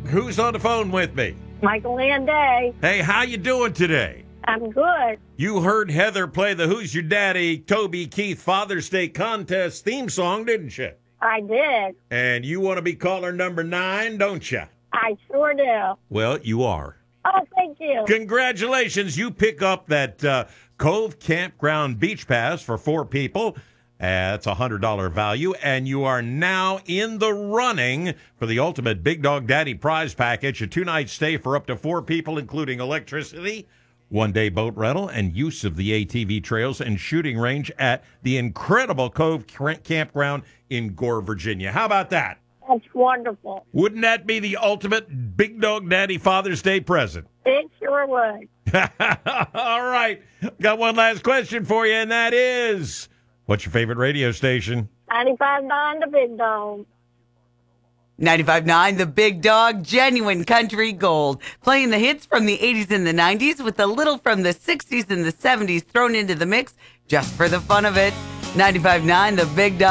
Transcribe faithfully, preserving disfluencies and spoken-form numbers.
Who's on the phone with me? Michael and Day. Hey, how you doing today? I'm good. You heard Heather play the Who's Your Daddy, Toby Keith Father's Day contest theme song, didn't you? I did. And you want to be caller number nine, don't you? I sure do. Well, you are. Oh, thank you. Congratulations. You pick up that uh, Cove Campground Beach Pass for four people. That's a one hundred dollars value, and you are now in the running for the ultimate Big Dog Daddy prize package, a two-night stay for up to four people, including electricity, one-day boat rental, and use of the A T V trails and shooting range at the incredible Cove Campground in Gore, Virginia. How about that? That's wonderful. Wouldn't that be the ultimate Big Dog Daddy Father's Day present? It sure would. All right. Got one last question for you, and that is, what's your favorite radio station? ninety-five point nine The Big Dog. ninety-five point nine The Big Dog, genuine country gold. Playing the hits from the eighties and the nineties with a little from the sixties and the seventies thrown into the mix just for the fun of it. ninety-five point nine The Big Dog.